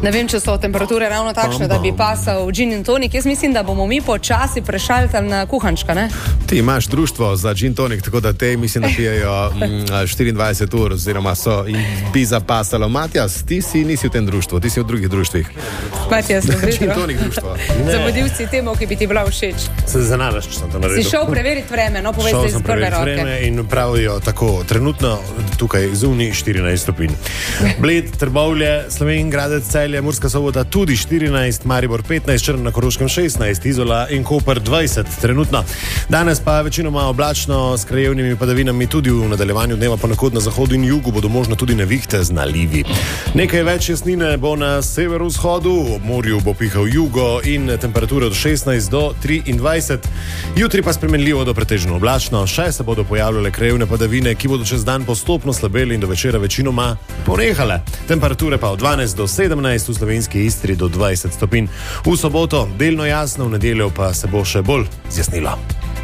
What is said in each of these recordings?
Ne vem, če so temperature ravno takšne, da bi pasal gin in tonik. Jaz mislim, da bomo mi počasi prešaltali na kuhančka, ne? Ti imaš društvo za gin tonik, tako da te mislim, da pijejo 24 ur, oziroma so in bi zapasalo. Matjas, ti nisi v tem društvu, ti si v drugih društvih. Matjas, dobro. Gin tonik društvo. Zabudilci temu, ki bi ti bila všeč. Se zanalaš, če sem to naredil. Si šel preveriti vreme, no, povej se iz prve roke. Vreme in pravijo tako, trenutno tukaj zunaj 14 stopinj. Bled, Trbovlje, Slovenj Gradec, Celje, Murska Sobota tudi 14, Maribor 15, Črna na Koroškem 16, Izola in Koper 20 trenutno. Danes pa večinoma oblačno s krajevnimi padavinami, tudi v nadaljevanju dneva ponekod na zahodu in jugu bodo možno tudi nevihte z nalivi. Nekaj več jasnine bo na severovzhodu, ob morju bo pihal jugo in temperature od 16 do 23. Jutri pa spremenljivo do pretežno oblačno, še se bodo pojavljale krajevne padavine, ki bodo čez dan postopno slabeli in do večera večinoma ponehale. Temperature pa od 12 do 17, v slovenski Istri do 20 stopinj. V soboto delno jasno, v nedeljo pa se bo še bolj zjasnilo.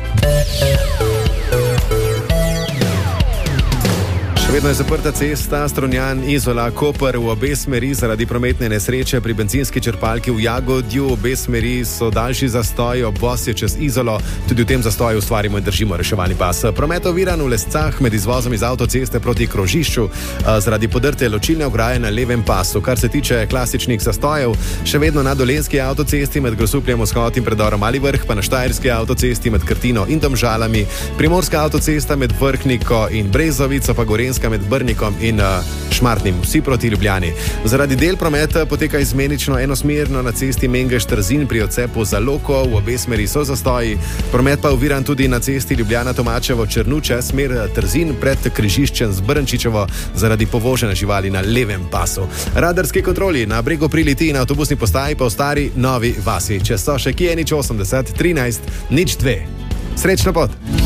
Vedno je zaprta cesta Strunjan, Izola, Koper v obe smeri zaradi prometne nesreče pri bencinski črpalki v Jagodju. Obe smeri so daljši zastoji, obvoz je čez Izolo. Tudi v tem zastoju ustvarimo in držimo reševalni pas. Promet oviran v Lescah med izvozom iz avtoceste proti krožišču zaradi podrte ločilne ograje na levem pasu. Kar se tiče klasičnih zastojev, še vedno na Dolenjski avtocesti med Grosupljem vzhod in predorom Mali Vrh, pa na Štajerski avtocesti med Krtino in Domžalami, Primorska avtocesta med Vrhniko in Brezovico, pa Gorenjska med Brnikom in Šmartnim, vsi proti Ljubljani. Zaradi del prometa poteka izmenično enosmerno na cesti Mengeš-Trzin pri odcepu za Loko, v obe smeri so zastoji. Promet pa oviran tudi na cesti Ljubljana-Tomačevo-Črnuče, smer Trzin pred križiščem z Brnčičevo zaradi povožene živali na levem pasu. Radarski kontroli na Bregu pri Litiji in avtobusni postaji pa v Stari Novi Vasi. Če so še kje, 080 13 02. Srečno pot!